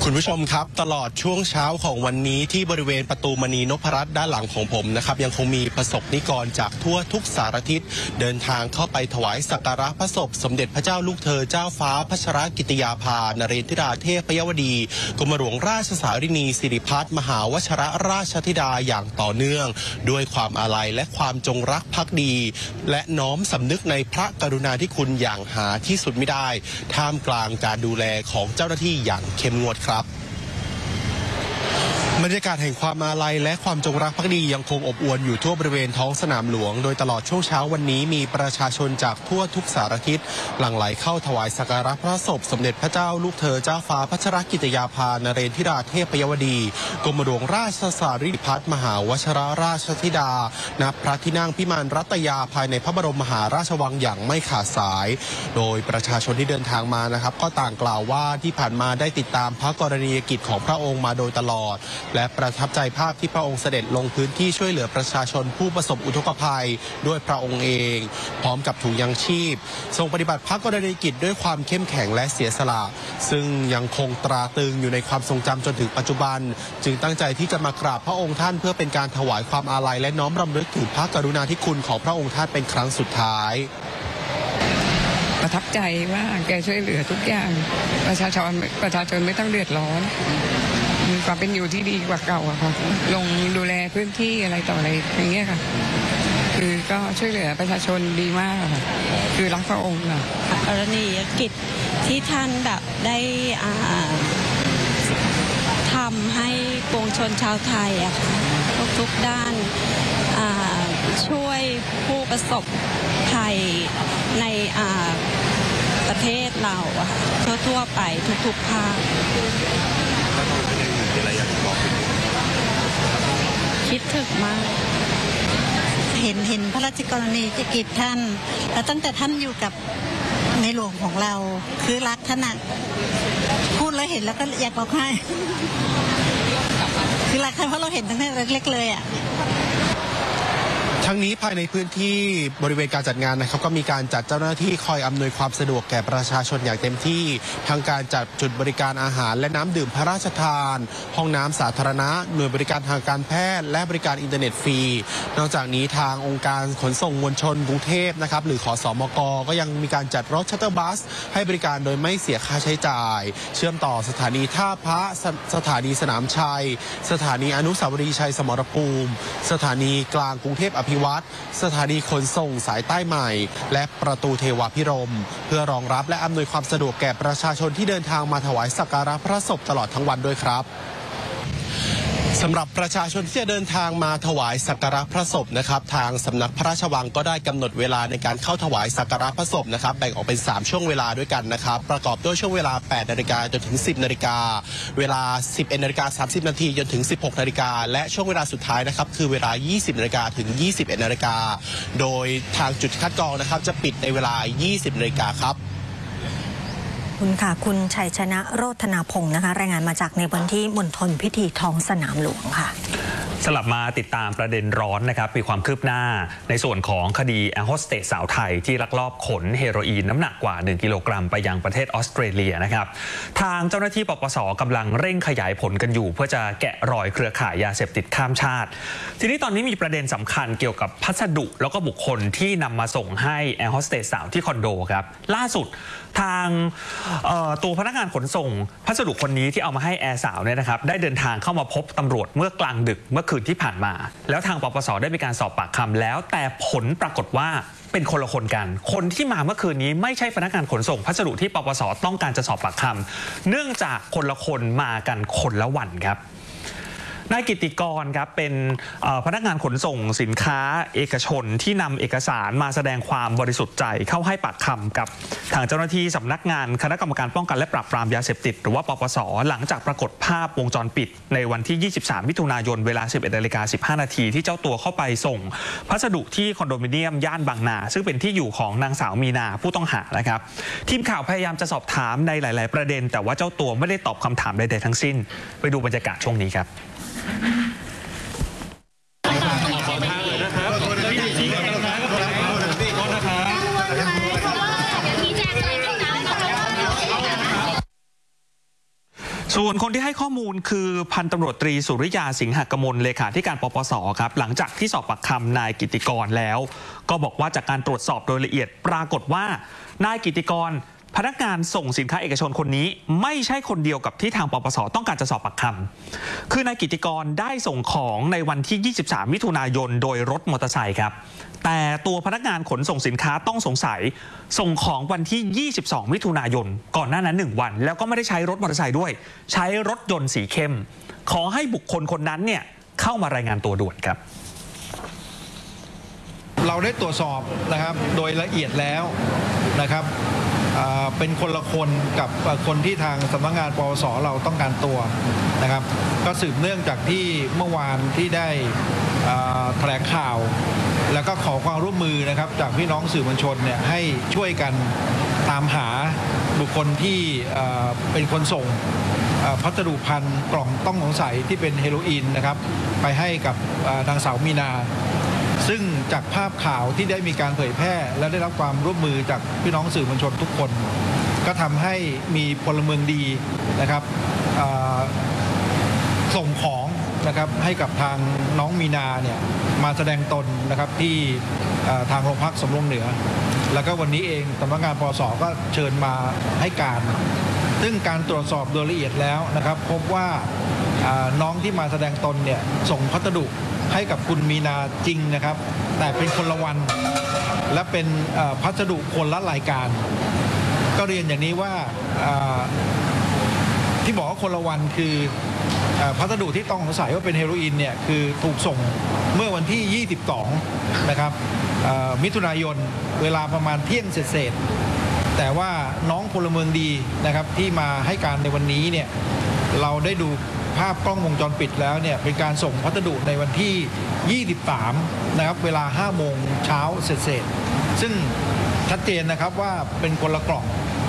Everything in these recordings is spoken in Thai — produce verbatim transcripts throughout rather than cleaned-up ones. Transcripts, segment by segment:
คุณผู้ชมครับตลอดช่วงเช้าของวันนี้ที่บริเวณประตูมณีนพรัตน์ด้านหลังของผมนะครับยังคงมีประสบนิกรจากทั่วทุกสารทิศเดินทางเข้าไปถวายสักการะพระศพสมเด็จพระเจ้าลูกเธอเจ้าฟ้าพัชรกิติยาภานเรนธิราเทพยวดีกรมหลวงราชสารินีสิริพัฒน์มหาวชรราชธิดาอย่างต่อเนื่องด้วยความอาลัยและความจงรักภักดีและน้อมสำนึกในพระกรุณาธิคุณอย่างหาที่สุดมิได้ท่ามกลางการดูแลของเจ้าหน้าที่อย่างเข้มงวดครับบรรยากาศแห่งความอาลัยและความจงรักภักดียังคงอบอวลอยู่ทั่วบริเวณท้องสนามหลวงโดยตลอดช่วงเช้าวันนี้มีประชาชนจากทั่วทุกสารทิศหลั่งไหลเข้าถวายสักการะพระศพสมเด็จพระเจ้าลูกเธอเจ้าฟ้าพัชรกิติยาภานเรนธิราเทพยวดีกรมหลวงราชสารินีพัฒน์มหาวชรราชธิดาณพระที่นั่งพิมานรัตยาภายในพระบรมมหาราชวังอย่างไม่ขาดสายโดยประชาชนที่เดินทางมานะครับก็ต่างกล่าวว่าที่ผ่านมาได้ติดตามพระกรณียกิจของพระองค์มาโดยตลอดและประทับใจภาพที่พระองค์เสด็จลงพื้นที่ช่วยเหลือประชาชนผู้ประสบอุทกภัยด้วยพระองค์เองพร้อมกับถุงยังชีพทรงปฏิบัติพระกรณียกิจด้วยความเข้มแข็งและเสียสละซึ่งยังคงตราตรึงอยู่ในความทรงจำจนถึงปัจจุบันจึงตั้งใจที่จะมากราบพระองค์ท่านเพื่อเป็นการถวายความอาลัยและน้อมรำลึกถึงพระกรุณาธิคุณของพระองค์ท่านเป็นครั้งสุดท้ายประทับใจว่าแกช่วยเหลือทุกอย่างประชาชนประชาชนไม่ต้องเดือดร้อนมีความเป็นอยู่ที่ดีกว่าเก่าอะค่ะลงดูแลพื้นที่อะไรต่ออะไรอย่างเงี้ยค่ะคือก็ช่วยเหลือประชาชนดีมากค่ะคือรักพระองค์ค่ะกรณียกิจที่ท่านแบบได้ทำให้ปวงชนชาวไทยอะค่ะทุกๆด้านช่วยผู้ประสบภัยในประเทศเราอะค่ะทั่วๆไปทุกๆภาคคิดถึงมากเห็นเห็นพระราชกรณียกิจท่านแล้วตั้งแต่ท่านอยู่กับในหลวงของเราคือรักท่านอะพูดแล้วเห็นแล้วก็อยากร้องไห้คือรักท่านเพราะเราเห็นตั้งแต่เล็กๆเลยอะทั้งนี้ภายในพื้นที่บริเวณการจัดงานนะครับก็มีการจัดเจ้าหน้าที่คอยอำนวยความสะดวกแก่ประชาชนอย่างเต็มที่ทั้งการจัดจุดบริการอาหารและน้ำดื่มพระราชทานห้องน้ำสาธารณะหน่วยบริการทางการแพทย์และบริการอินเทอร์เน็ตฟรีนอกจากนี้ทางองค์การขนส่งมวลชนกรุงเทพนะครับหรือขสมกก็ยังมีการจัดรถชัตเตอร์บัสให้บริการโดยไม่เสียค่าใช้จ่ายเชื่อมต่อสถานีท่าพระสถานีสนามชัยสถานีอนุสาวรีย์ชัยสมรภูมิสถานีกลางกรุงเทพอภิวัตรสถานีขนส่งสายใต้ใหม่และประตูเทวาพิรมเพื่อรองรับและอำนวยความสะดวกแก่ประชาชนที่เดินทางมาถวายสักการะพระศพตลอดทั้งวันด้วยครับสำหรับประชาชนที่จะเดินทางมาถวายสักการะพระศพนะครับทางสำนักพระราชวังก็ได้กำหนดเวลาในการเข้าถวายสักการะพระศพนะครับแบ่งออกเป็นสามช่วงเวลาด้วยกันนะครับประกอบด้วยช่วงเวลาแปดนาฬิกาจนถึงสิบนาฬิกาเวลาสิบเอ็ดนาฬิกาสามสิบนาทีจนถึงสิบหกนาฬิกาและช่วงเวลาสุดท้ายนะครับคือเวลายี่สิบนาฬิกาถึงยี่สิบเอ็ดนาฬิกาโดยทางจุดคัดกรองนะครับจะปิดในเวลายี่สิบนาฬิกาครับคุณค่ะคุณชัยชนะโรธนาพงศ์นะคะรายงานมาจากในพื้นที่มณฑลพิธีท้องสนามหลวงค่ะสลับมาติดตามประเด็นร้อนนะครับมีความคืบหน้าในส่วนของคดีแอร์โฮสเตสสาวไทยที่ลักลอบขนเฮโรอีนน้ำหนักกว่าหนึ่งกิโลกรัมไปยังประเทศออสเตรเลียนะครับทางเจ้าหน้าที่ปปสกำลังเร่งขยายผลกันอยู่เพื่อจะแกะรอยเครือข่ายยาเสพติดข้ามชาติทีนี้ตอนนี้มีประเด็นสำคัญเกี่ยวกับพัสดุแล้วก็บุคคลที่นำมาส่งให้แอร์โฮสเตสสาวที่คอนโดครับล่าสุดทางตัวพนักงานขนส่งพัสดุคนนี้ที่เอามาให้แอร์สาวเนี่ยนะครับได้เดินทางเข้ามาพบตำรวจเมื่อกลางดึกเมื่อคืนที่ผ่านมาแล้วทางปปสได้มีการสอบปากคำแล้วแต่ผลปรากฏว่าเป็นคนละคนกันคนที่มาเมื่อคืนนี้ไม่ใช่พนักงานขนส่งพัสดุที่ปปสต้องการจะสอบปากคำเนื่องจากคนละคนมากันคนละวันครับนายกิติกรครับเป็นพนักงานขนส่งสินค้าเอกชนที่นำเอกสารมาแสดงความบริสุทธิ์ใจเข้าให้ปากคำกับทางเจ้าหน้าที่สำนักงานคณะกรรมการป้องกันและปราบปรามยาเสพติดหรือว่าปปสหลังจากปรากฏภาพวงจรปิดในวันที่ยี่สิบสามมิถุนายนเวลา สิบเอ็ดนาฬิกาสิบห้านาทีที่เจ้าตัวเข้าไปส่งพัสดุที่คอนโดมิเนียมย่านบางนาซึ่งเป็นที่อยู่ของนางสาวมีนาผู้ต้องหานะครับทีมข่าวพยายามจะสอบถามในหลายๆประเด็นแต่ว่าเจ้าตัวไม่ได้ตอบคำถามใดๆทั้งสิ้นไปดูบรรยากาศช่วงนี้ครับส่วนวนคนที่ให้ข้อมูลคือพันตำรวจตรีสุริยาสิงหกมลเลขาธิการปปส.ครับหลังจากที่สอบปากคำนายกิตติกรแล้วก็บอกว่าจากการตรวจสอบโดยละเอียดปรากฏว่านายกิตติกรพนักงานส่งสินค้าเอกชนคนนี้ไม่ใช่คนเดียวกับที่ทางปปส.ต้องการจะสอบปากคำคือนายกิตติกรได้ส่งของในวันที่ยี่สิบสามมิถุนายนโดยรถมอเตอร์ไซค์ครับแต่ตัวพนักงานขนส่งสินค้าต้องสงสัยส่งของวันที่ยี่สิบสองมิถุนายนก่อนหน้านั้นหนึ่งวันแล้วก็ไม่ได้ใช้รถมอเตอร์ไซค์ด้วยใช้รถยนต์สีเข้มขอให้บุคคลคนนั้นเนี่ยเข้ามารายงานตัวด่วนครับเราได้ตรวจสอบนะครับโดยละเอียดแล้วนะครับเป็นคนละคนกับคนที่ทางสำนักงานปปส.เราต้องการตัวนะครับก็สืบเนื่องจากที่เมื่อวานที่ได้แถลงข่าวแล้วก็ขอความร่วมมือนะครับจากพี่น้องสื่อมวลชนเนี่ยให้ช่วยกันตามหาบุคคลที่เป็นคนส่งพัสดุภัณฑ์กล่องต้องสงสัยที่เป็นเฮโรอีนนะครับไปให้กับนางสาวมีนาซึ่งจากภาพข่าวที่ได้มีการเผยแพร่และได้รับความร่วมมือจากพี่น้องสื่อมวลชนทุกคนก็ทำให้มีพลเมืองดีนะครับส่งของนะครับให้กับทางน้องมีนาเนี่ยมาแสดงตนนะครับที่ทางโรงพักสำโรงเหนือแล้วก็วันนี้เองสำนักงานปปส.ก็เชิญมาให้การซึ่งการตรวจสอบโดยละเอียดแล้วนะครับพบว่าน้องที่มาแสดงตนเนี่ยส่งพัสดุให้กับคุณมีนาจริงนะครับแต่เป็นคนละวันและเป็นพัสดุคนละรายการก็เรียนอย่างนี้ว่าที่บอกว่าคนละวันคือพัสดุที่ต้องสงสัยว่าเป็นเฮโรอีนเนี่ยคือถูกส่งเมื่อวันที่ยี่สิบสองนะครับมิถุนายนเวลาประมาณเที่ยงเศษแต่ว่าน้องพลเมืองดีนะครับที่มาให้การในวันนี้เนี่ยเราได้ดูภาพกล้องวงจรปิดแล้วเนี่ยเป็นการส่งพัสดุในวันที่ยี่สิบสามนะครับเวลาห้าโมงเช้าเศษซึ่งชัดเจนนะครับว่าเป็นคนละกล่อง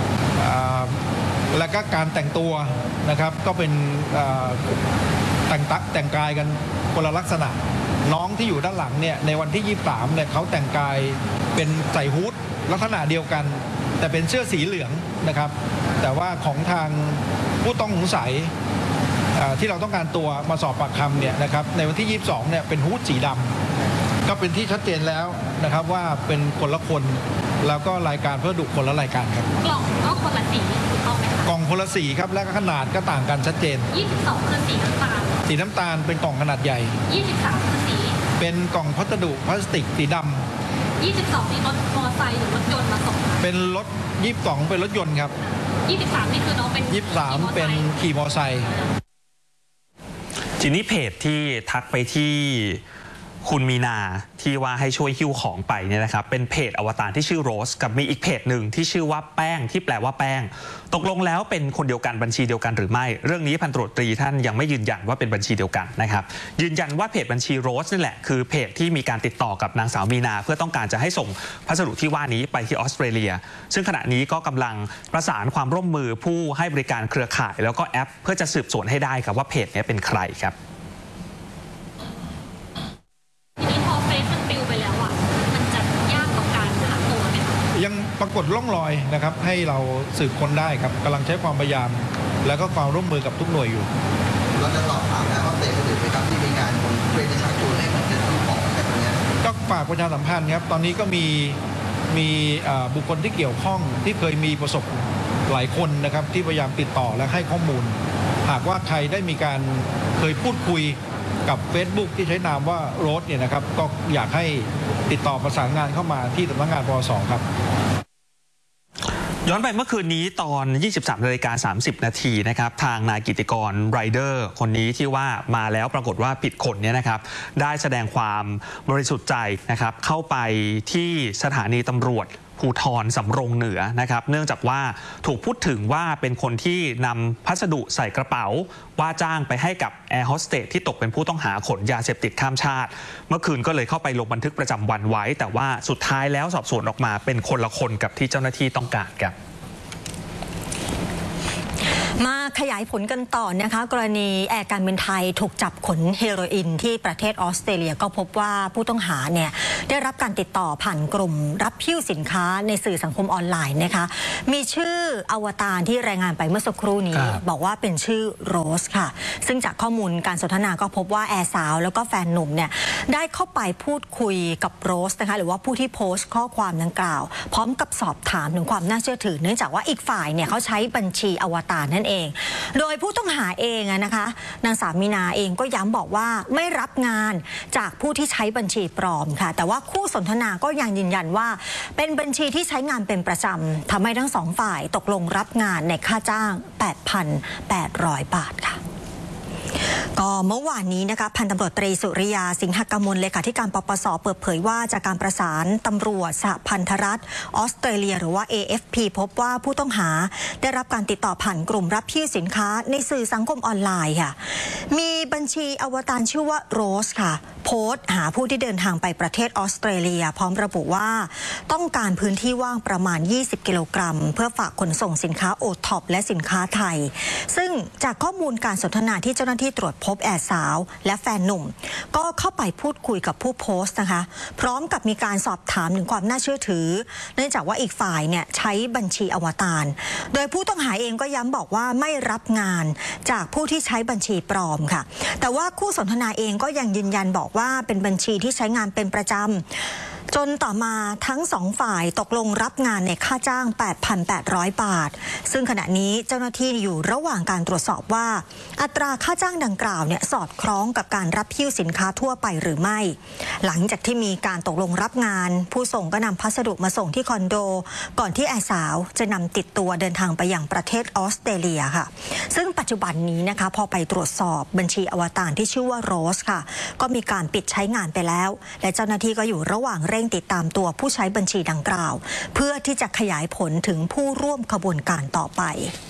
และก็การแต่งตัวนะครับก็เป็นแต่งตักแต่งกายกันคนละลักษณะน้องที่อยู่ด้านหลังเนี่ยในวันที่ยี่สิบสามเนี่ยเขาแต่งกายเป็นใส่ฮู้ดลักษณะเดียวกันแต่เป็นเสื้อสีเหลืองนะครับแต่ว่าของทางผู้ต้องสงสัยที่เราต้องการตัวมาสอบปากคำเนี่ยนะครับในวันที่ยี่สิบสองเนี่ยเป็นฮู้ดสีดำก็เป็นที่ชัดเจนแล้วนะครับว่าเป็นคนละคนแล้วก็รายการเพื่อดุคนละรายการครับกล่องก็คนละสีถูกต้องไหมคะกล่องคนละสีครับและขนาดก็ต่างกันชัดเจนยี่สิบสองคือสีน้ำตาลสีน้ำตาลเป็นกล่องขนาดใหญ่ยี่สิบสามคือสีเป็นกล่องพัสดุพลาสติกสีดำยี่สิบสองนี่รถมอเตอร์ไซค์หรือรถยนต์มาส่งเป็นรถยี่สิบสองเป็นรถยนต์ครับยี่สิบสามนี่คือน้องเป็นยี่สิบสามเป็นขี่มอเตอร์ไซค์ทีนี้เพจที่ทักไปที่คุณมีนาที่ว่าให้ช่วยหิ้วของไปเนี่ยนะครับเป็นเพจอวตารที่ชื่อโรสกับมีอีกเพจหนึ่งที่ชื่อว่าแป้งที่แปลว่าแป้งตกลงแล้วเป็นคนเดียวกันบัญชีเดียวกันหรือไม่เรื่องนี้พันตำรวจตรีท่านยังไม่ยืนยันว่าเป็นบัญชีเดียวกันนะครับยืนยันว่าเพจบัญชีโรสนี่แหละคือเพจที่มีการติดต่อกับนางสาวมีนาเพื่อต้องการจะให้ส่งพัสดุที่ว่านี้ไปที่ออสเตรเลียซึ่งขณะนี้ก็กำลังประสานความร่วมมือผู้ให้บริการเครือข่ายแล้วก็แอปเพื่อจะสืบสวนให้ได้ครับว่าเพจนี้เป็นใครครับยังปรากฏร่องรอยนะครับให้เราสืบค้นได้ครับกำลังใช้ความพยายามแล้วก็ความร่วมมือกับทุกหน่วยอยู่เราจะสอบถามนะว่าเตะคนอื่นไปครับที่มีการคนเพื่อจะชักชวนให้มันจะซื้อของแบบนี้ก็ฝากประชาสัมพันธ์ครับตอนนี้ก็มีมีบุคคลที่เกี่ยวข้องที่เคยมีประสบหลายคนนะครับที่พยายามติดต่อและให้ข้อมูลหากว่าใครได้มีการเคยพูดคุยกับ Facebook ที่ใช้นามว่าโรสเนี่ยนะครับก็อยากให้ติดต่อประสานงานเข้ามาที่สำนักงานปปส.ครับย้อนไปเมื่อคืนนี้ตอน ยี่สิบสามนาฬิกาสามสิบนาทีนะครับทางนายกิตติกรไรเดอร์คนนี้ที่ว่ามาแล้วปรากฏว่าผิดคนเนี่ยนะครับได้แสดงความบริสุทธิ์ใจนะครับเข้าไปที่สถานีตำรวจภูธรสำโรงเหนือนะครับเนื่องจากว่าถูกพูดถึงว่าเป็นคนที่นำพัสดุใส่กระเป๋าว่าจ้างไปให้กับแอร์โฮสเตสที่ตกเป็นผู้ต้องหาขนยาเสพติดข้ามชาติเมื่อคืนก็เลยเข้าไปลงบันทึกประจำวันไว้แต่ว่าสุดท้ายแล้วสอบสวนออกมาเป็นคนละคนกับที่เจ้าหน้าที่ต้องการครับมาขยายผลกันต่อนะคะกรณีแอร์การบินไทยถูกจับขนเฮโรอีนที่ประเทศออสเตรเลียก็พบว่าผู้ต้องหาเนี่ยได้รับการติดต่อผ่านกลุ่มรับหิ้วสินค้าในสื่อสังคมออนไลน์นะคะมีชื่ออวตารที่รายงานไปเมื่อสักครู่นี้บอกว่าเป็นชื่อโรสค่ะซึ่งจากข้อมูลการสนทนาก็พบว่าแอร์สาวแล้วก็แฟนหนุ่มเนี่ยได้เข้าไปพูดคุยกับโรสนะคะหรือว่าผู้ที่โพสต์ข้อความดังกล่าวพร้อมกับสอบถามถึงความน่าเชื่อถือเนื่องจากว่าอีกฝ่ายเนี่ยเขาใช้บัญชีอวตารนั่นเองโดยผู้ต้องหาเองนะคะนางสาวมีนาเองก็ย้ำบอกว่าไม่รับงานจากผู้ที่ใช้บัญชีปลอมค่ะแต่ว่าคู่สนทนาก็ยังยืนยันว่าเป็นบัญชีที่ใช้งานเป็นประจำทำให้ทั้งสองฝ่ายตกลงรับงานในค่าจ้าง แปดพันแปดร้อย บาทค่ะก็เมื่อวานนี้นะคะพันตำรวจตรีสุริยาสิงหกมลเลขาธิการปปส.เปิดเผยว่าจากการประสานตำรวจสหพันธรัฐออสเตรเลียหรือว่า เอ เอฟ พี พบว่าผู้ต้องหาได้รับการติดต่อผ่านกลุ่มรับหิ้วสินค้าในสื่อสังคมออนไลน์ค่ะมีบัญชีอวตารชื่อว่าโรสค่ะโพสต์หาผู้ที่เดินทางไปประเทศออสเตรเลียพร้อมระบุว่าต้องการพื้นที่ว่างประมาณยี่สิบกิโลกรัมเพื่อฝากขนส่งสินค้าโอท็อปและสินค้าไทยซึ่งจากข้อมูลการสนทนาที่เจ้าหน้าที่ตรวจพบแอร์สาวและแฟนหนุ่มก็เข้าไปพูดคุยกับผู้โพสต์นะคะพร้อมกับมีการสอบถามถึงความน่าเชื่อถือเนื่องจากว่าอีกฝ่ายเนี่ยใช้บัญชีอวตารโดยผู้ต้องหาเองก็ย้ำบอกว่าไม่รับงานจากผู้ที่ใช้บัญชีปลอมค่ะแต่ว่าคู่สนทนาเองก็ยังยืนยันบอกว่าเป็นบัญชีที่ใช้งานเป็นประจำจนต่อมาทั้งสองฝ่ายตกลงรับงานในค่าจ้าง แปดพันแปดร้อย บาทซึ่งขณะนี้เจ้าหน้าที่อยู่ระหว่างการตรวจสอบว่าอัตราค่าจ้างดังกล่าวเนี่ยสอดคล้องกับการรับหิ้วสินค้าทั่วไปหรือไม่หลังจากที่มีการตกลงรับงานผู้ส่งก็นำพัสดุมาส่งที่คอนโดก่อนที่แอร์สาวจะนำติดตัวเดินทางไปยังประเทศออสเตรเลียค่ะซึ่งปัจจุบันนี้นะคะพอไปตรวจสอบบัญชีอวตารที่ชื่อว่าโรสค่ะก็มีการปิดใช้งานไปแล้วและเจ้าหน้าที่ก็อยู่ระหว่างเร่งติดตามตัวผู้ใช้บัญชีดังกล่าวเพื่อที่จะขยายผลถึงผู้ร่วมขบวนการต่อไป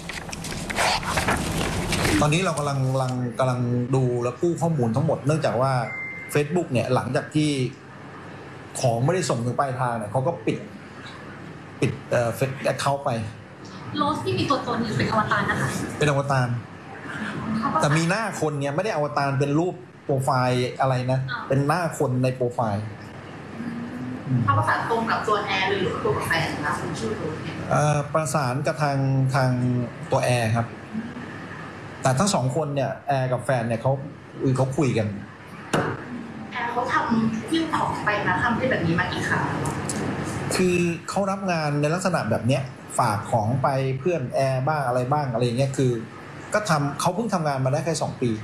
ตอนนี้เรากำลังกำลังกำลังดูและกู้ข้อมูลทั้งหมดเนื่องจากว่า Facebook เนี่ยหลังจากที่ของไม่ได้ส่งถึงปลายทางเนี่ยเขาก็ปิดปิดเอ่อเฟซแอคเคาท์ไปโรสที่มีตัวตนหรือเป็นอวตารนะคะเป็นอวตารแต่มีหน้าคนเนี่ยไม่ได้อวตารเป็นรูปโปรไฟล์อะไรนะเป็นหน้าคนในโปรไฟล์ถ้าประสานตรงกับตัวแอร์หรือตัวแฟนนะคุณชื่อตัวเอ่อประสานกับทางทางตัวแอร์ครับแต่ทั้งสองคนเนี่ยแอร์กับแฟนเนี่ยเขาเขาคุยกันแอร์เขาทำหิ้วของไปนะทำที่แบบนี้มากี่ครั้งคือเขารับงานในลักษณะแบบเนี้ยฝากของไปเพื่อนแอร์บ้างอะไรบ้างอะไรเงี้ยคือก็ทำเขาเพิ่งทำงานมาได้แค่สองปี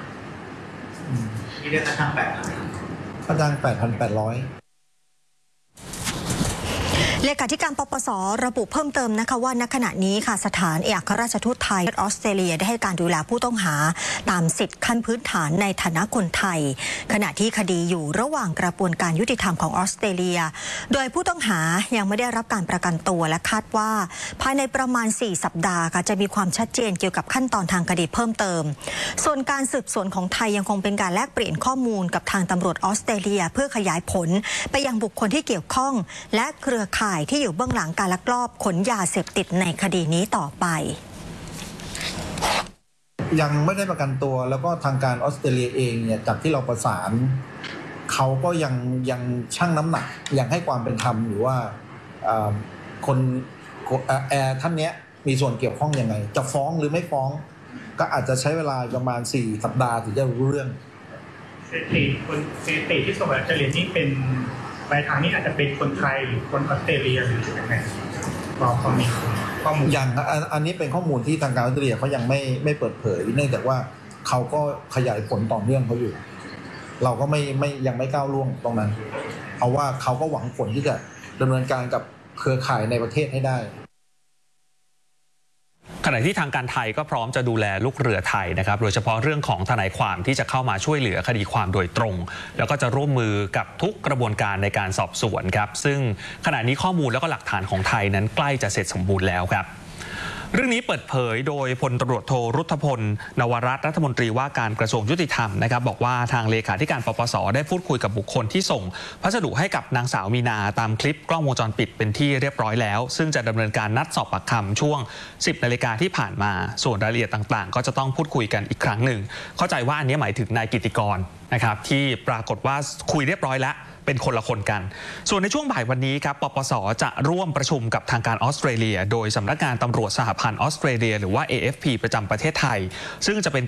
นี่เรียกค่าจ้างแปดค่าจ้างแปดพันแปดร้อยเลขาธิการปปส.ระบุเพิ่มเติมนะคะว่าณขณะนี้ค่ะสถานเอกอัครราชทูตไทยออสเตรเลียได้ให้การดูแลผู้ต้องหาตามสิทธิขั้นพื้นฐานในฐานะคนไทยขณะที่คดีอยู่ระหว่างกระบวนการยุติธรรมของออสเตรเลียโดยผู้ต้องหายังไม่ได้รับการประกันตัวและคาดว่าภายในประมาณสี่สัปดาห์ค่ะจะมีความชัดเจนเกี่ยวกับขั้นตอนทางคดีเพิ่มเติมส่วนการสืบสวนของไทยยังคงเป็นการแลกเปลี่ยนข้อมูลกับทางตำรวจออสเตรเลียเพื่อขยายผลไปยังบุคคลที่เกี่ยวข้องและเครือข่ายที่อยู่เบื้องหลังการลักลอบขนยาเสพติดในคดีนี้ต่อไปยังไม่ได้ประกันตัวแล้วก็ทางการออสเตรเลียเองเนี่ยจากที่เราประสานเขาก็ยังยังชั่งน้ำหนักยังให้ความเป็นธรรมอยู่ว่าคนแอร์ท่านนี้มีส่วนเกี่ยวข้องยังไงจะฟ้องหรือไม่ฟ้องก็อาจจะใช้เวลาประมาณสี่สัปดาห์ถึงจะรู้เรื่องเศรษฐีคนเศรษฐีที่ส่งออสเตรเลียนี่เป็นปลายทางนี้อาจจะเป็นคนไทยหรือคนออสเตรเลียหรือยังไงบอกเขามีข้อมูลอย่างอันนี้เป็นข้อมูลที่ทางการออสเตรเลียเขายังไม่ไม่เปิดเผยเนื่องจากว่าเขาก็ขยายผลต่อเนื่องเขาอยู่เราก็ไม่ไม่ยังไม่ก้าวล่วงตรงนั้นเอาว่าเขาก็หวังผลที่จะดำเนินการกับเครือข่ายในประเทศให้ได้ขณะที่ทางการไทยก็พร้อมจะดูแลลูกเรือไทยนะครับโดยเฉพาะเรื่องของทนายความที่จะเข้ามาช่วยเหลือคดีความโดยตรงแล้วก็จะร่วมมือกับทุกกระบวนการในการสอบสวนครับซึ่งขณะนี้ข้อมูลแล้วก็หลักฐานของไทยนั้นใกล้จะเสร็จสมบูรณ์แล้วครับเรื่องนี้เปิดเผยโดยพลตำรวจโทรุทธพลนวรัตน์รัฐมนตรีว่าการกระทรวงยุติธรรมนะครับบอกว่าทางเลขาธิการปปสได้พูดคุยกับบุคคลที่ส่งพัสดุให้กับนางสาวมีนาตามคลิปกล้องวงจรปิดเป็นที่เรียบร้อยแล้วซึ่งจะดำเนินการนัดสอบปากคำช่วงสิบนาฬิกาที่ผ่านมาส่วนรายละเอียดต่างๆก็จะต้องพูดคุยกันอีกครั้งหนึ่งเข้าใจว่าอันนี้หมายถึงนายกิติกรนะครับที่ปรากฏว่าคุยเรียบร้อยแล้วเป็นคนละคนกันส่วนในช่วงบ่ายวันนี้ครับปปสจะร่วมประชุมกับทางการออสเตรเลียโดยสำนักงานตำรวจสหพันธ์ออสเตรเลียหรือว่า เอ เอฟ พี ประจำประเทศไทยซึ่งจะเป็น